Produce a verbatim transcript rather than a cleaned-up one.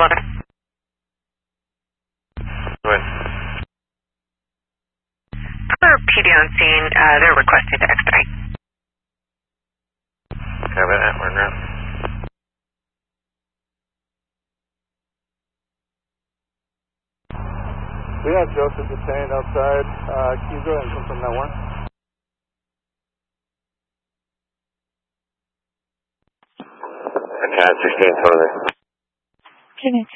When? For P D on scene, uh, they're requesting to expedite. Copy that, we're now. We have Joseph detained outside. Uh, can you go ahead and confirm that one? Okay, sixteen totally. Can